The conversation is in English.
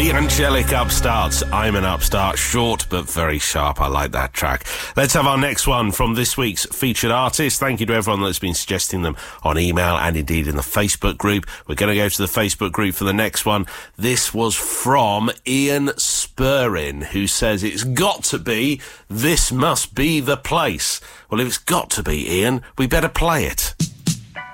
The Angelic Upstarts. I'm an upstart, short but very sharp. I like that track. Let's have our next one from this week's featured artist. Thank you to everyone that's been suggesting them on email and indeed in the Facebook group. We're going to go to the Facebook group for the next one. This was from Ian Spurrin, who says it's got to be This Must Be the Place. Well, if it's got to be, Ian, we better play it.